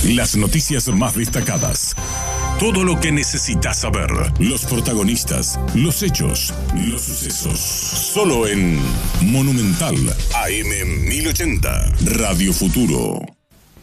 Las noticias más destacadas. Todo lo que necesitas saber. Los protagonistas, los hechos, los sucesos. Solo en Monumental AM 1080. Radio Futuro.